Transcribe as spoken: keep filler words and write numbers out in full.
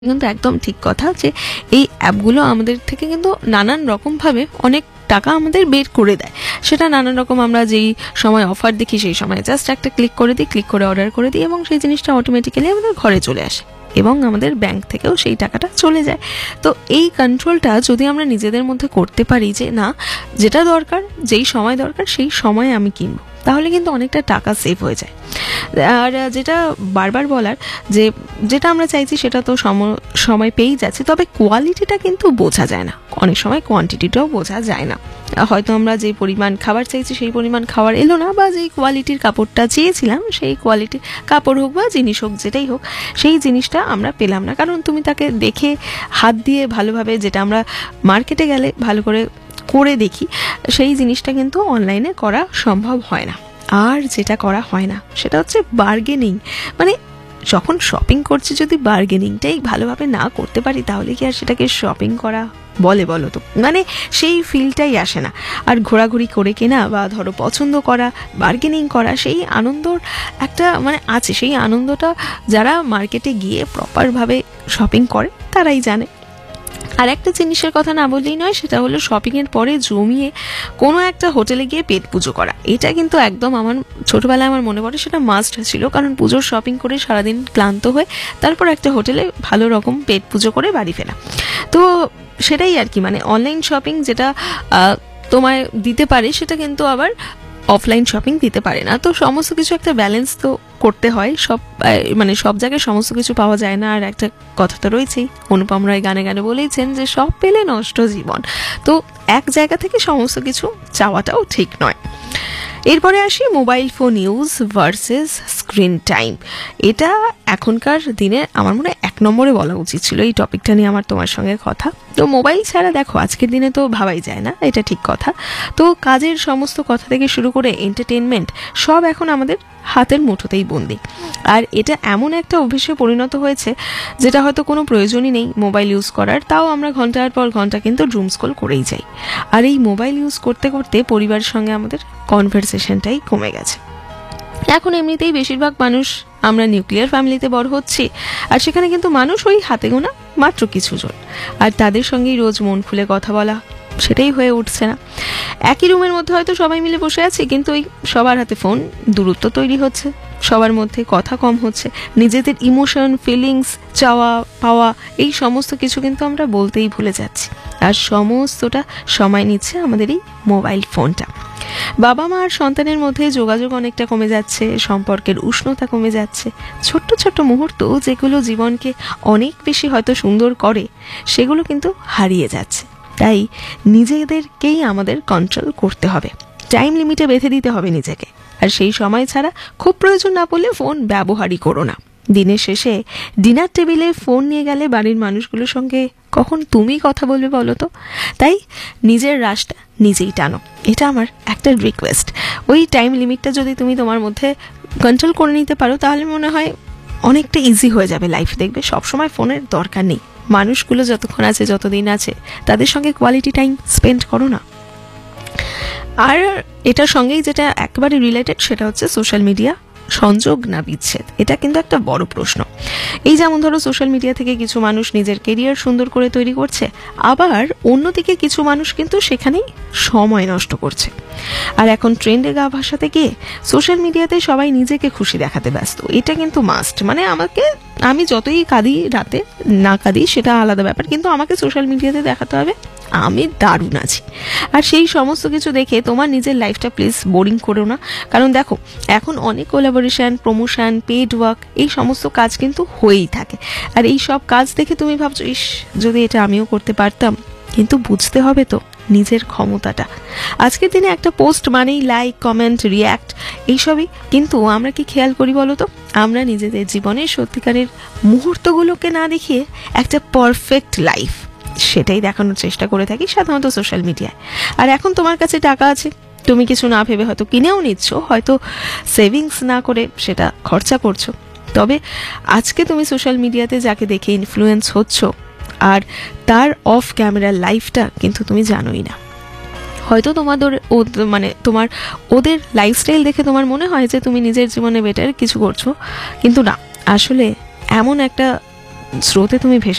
কিন্তু একদম ঠিক কথা যে এই অ্যাপগুলো আমাদের থেকে কিন্তু নানান রকমভাবে অনেক টাকা আমাদের বের করে দেয়। সেটা নানান রকম, আমরা যেই সময় অফার দেখি সেই সময় জাস্ট একটা ক্লিক করে দিই, ক্লিক করে অর্ডার করে দিই এবং সেই জিনিসটা অটোমেটিক্যালি আমাদের ঘরে চলে আসে এবং আমাদের ব্যাংক থেকেও সেই টাকাটা চলে যায়। তো এই কন্ট্রোলটা যদি আমরা নিজেদের মধ্যে করতে পারি যে না, যেটা দরকার, যেই সময় দরকার সেই সময়ে আমি কিনবো, তাহলে কিন্তু অনেকটা টাকা সেভ হয়ে যায়। আর যেটা বারবার বলার যে যেটা আমরা চাইছি সেটা তো সময় পেয়েই যাচ্ছে, তবে কোয়ালিটিটা কিন্তু বোঝা যায় না, অনেক সময় কোয়ান্টিটিটাও বোঝা যায় না। হয়তো আমরা যে পরিমাণ খাবার চাইছি সেই পরিমাণ খাবার এলো না, বা যেই কোয়ালিটির কাপড়টা চেয়েছিলাম সেই কোয়ালিটির কাপড় হোক বা জিনিস হোক, যেটাই হোক, সেই জিনিসটা আমরা পেলাম না। কারণ তুমি তাকে দেখে হাত দিয়ে ভালোভাবে, যেটা আমরা মার্কেটে গেলে ভালো করে করে দেখি, সেই জিনিসটা কিন্তু অনলাইনে করা সম্ভব হয় না। আর যেটা করা হয় না সেটা হচ্ছে বার্গেনিং। মানে যখন শপিং করছি যদি বার্গেনিংটাই ভালোভাবে না করতে পারি, তাহলে কি আর সেটাকে শপিং করা বলে বলো তো? মানে সেই ফিলটাই আসে না। আর ঘোরাঘুরি করে কেনা বা ধরো পছন্দ করা, বার্গেনিং করা, সেই আনন্দর একটা মানে আছে, সেই আনন্দটা যারা মার্কেটে গিয়ে প্রপারভাবে শপিং করে তারাই জানে। আর একটা জিনিসের কথা না বললেই নয়, সেটা হলো শপিংয়ের পরে জমিয়ে কোনো একটা হোটেলে গিয়ে পেট পুজো করা। এটা কিন্তু একদম আমার ছোটোবেলায় আমার মনে পড়ে সেটা মাস্ট ছিল, কারণ পুজোর শপিং করে সারাদিন ক্লান্ত হয়ে তারপর একটা হোটেলে ভালো রকম পেট পুজো করে বাড়ি ফেরা। তো সেটাই আর কি, মানে অনলাইন শপিং যেটা তোমায় দিতে পারে সেটা কিন্তু আবার অফলাইন শপিং দিতে পারে না। তো সমস্ত কিছু একটা ব্যালেন্স তো করতে হয়, সব মানে সব জায়গায় সমস্ত কিছু পাওয়া যায় না। আর একটা কথা তো রয়েছেই, অনুপম রায় গানে গানে বলেইছেন যে সব পেলে নষ্ট জীবন। তো এক জায়গা থেকে সমস্ত কিছু চাওয়াটাও ঠিক নয়। এরপরে আসি mobile phone use versus screen time. এটা এখনকার দিনে আমার মনে হয় এক নম্বরে বলা উচিত ছিল, এই টপিকটা নিয়ে আমার তোমার সঙ্গে কথা। তো মোবাইল ছাড়া দেখো আজকের দিনে তো ভাবাই যায় না, এটা ঠিক কথা। তো কাজের সমস্ত কথা থেকে শুরু করে এন্টারটেনমেন্ট সব এখন আমাদের হাতের মুঠোতেই বন্দি। আর এটা এমন একটা অভ্যাসে পরিণত হয়েছে যেটা হয়তো কোনো প্রয়োজনই নেই মোবাইল ইউজ করার, তাও আমরা ঘন্টার পর ঘন্টা কিন্তু ডুম স্ক্রল করেই যাই। আর এই মোবাইল ইউজ করতে করতে পরিবারের সঙ্গে আমাদের কনভারসেশনটাই কমে গেছে। এখন এমনিতেই বেশিরভাগ মানুষ আমরা নিউক্লিয়ার ফ্যামিলিতে বড় হচ্ছি, আর সেখানে কিন্তু মানুষ ওই হাতে গোনা মাত্র কিছু জন, আর তাদের সঙ্গেই রোজ মন খুলে কথা বলা সেটাই হয়ে উঠছে না। একই রুমের মধ্যে হয়তো সবাই মিলে বসে আছি, কিন্তু ওই সবার হাতে ফোন, দূরত্ব তৈরি হচ্ছে, সবার মধ্যে কথা কম হচ্ছে, নিজেদের ইমোশন, ফিলিংস, চাওয়া পাওয়া, এই সমস্ত কিছু কিন্তু আমরা বলতেই ভুলে যাচ্ছি। আর সমস্তটা সময় নিচ্ছে আমাদের এই মোবাইল ফোনটা। বাবা মা আর সন্তানের মধ্যে যোগাযোগ অনেকটা কমে যাচ্ছে, সম্পর্কের উষ্ণতা কমে যাচ্ছে। ছোট্ট ছোট্ট মুহূর্ত যেগুলো জীবনকে অনেক বেশি হয়তো সুন্দর করে, সেগুলো কিন্তু হারিয়ে যাচ্ছে। তাই নিজেদেরকেই আমাদের কন্ট্রোল করতে হবে, টাইম লিমিটে বেঁধে দিতে হবে নিজেকে। আর সেই সময় ছাড়া খুব প্রয়োজন না পড়লে ফোন ব্যবহারই করো না। দিনের শেষে ডিনার টেবিলে ফোন নিয়ে গেলে বাড়ির মানুষগুলোর সঙ্গে কখন তুমি কথা বলবে বলো তো? তাই নিজের রাশটা নিজেই টানো, এটা আমার একটা রিকোয়েস্ট। ওই টাইম লিমিটটা যদি তুমি তোমার মধ্যে কন্ট্রোল করে নিতে পারো, তাহলে মনে হয় অনেকটা ইজি হয়ে যাবে লাইফ। দেখবে সবসময় ফোনের দরকার নেই, মানুষগুলো যতক্ষণ আছে, যতদিন আছে, তাদের সঙ্গে কোয়ালিটি টাইম স্পেন্ড করো না। আর এটার সঙ্গেই যেটা একেবারে রিলেটেড, সেটা হচ্ছে সোশ্যাল মিডিয়া সংযোগ না বিচ্ছেদ। এটা কিন্তু একটা বড় প্রশ্ন। এই যেমন ধরো সোশ্যাল মিডিয়া থেকে কিছু মানুষ নিজের কেরিয়ার সুন্দর করে তৈরি করছে, আবার অন্যদিকে কিছু মানুষ কিন্তু সেখানেই সময় নষ্ট করছে। আর এখন ট্রেন্ডে গা ভাসাতে গিয়ে সোশ্যাল মিডিয়াতে সবাই নিজেকে খুশি দেখাতে ব্যস্ত। এটা কিন্তু মাস্ট, মানে আমাকে, আমি যতই কাঁদি রাতে না কাঁদি সেটা আলাদা ব্যাপার, কিন্তু আমাকে সোশ্যাল মিডিয়াতে দেখাতে হবে আমি দারুণ আছি। আর সেই সমস্ত কিছু দেখে তোমার নিজের লাইফটা প্লিজ বোরিং করো না। কারণ দেখো এখন অনেক কোলাবোরেশন, প্রমোশন, পেড ওয়ার্ক, এই সমস্ত কাজ কিন্তু হয়েই থাকে। আর এই সব কাজ দেখে তুমি ভাবছো, ইস যদি এটা আমিও করতে পারতাম। কিন্তু বুঝতে হবে তো নিজের ক্ষমতাটা। আজকের দিনে একটা পোস্ট মানেই লাইক, কমেন্ট, রিয়্যাক্ট, এইসবই। কিন্তু আমরা কি খেয়াল করি বলো তো? আমরা নিজেদের জীবনের সত্যিকারের মুহূর্তগুলোকে না দেখিয়ে একটা পারফেক্ট লাইফ, সেটাই দেখানোর চেষ্টা করে থাকি সাধারণত সোশ্যাল মিডিয়ায়। আর এখন তোমার কাছে টাকা আছে, তুমি কিছু না ভেবে হয়তো কিনেও নিচ্ছ, হয়তো সেভিংস না করে সেটা খরচা করছো। তবে আজকে তুমি সোশ্যাল মিডিয়াতে যাকে দেখে ইনফ্লুয়েন্স হচ্ছ, আর তার অফ ক্যামেরা লাইফটা কিন্তু তুমি জানোই না। হয়তো তোমাদের মানে তোমার ওদের লাইফস্টাইল দেখে তোমার মনে হয় যে তুমি নিজের জীবনে বেটার কিছু করছো, কিন্তু না, আসলে এমন একটা স্রোতে তুমি ভেসে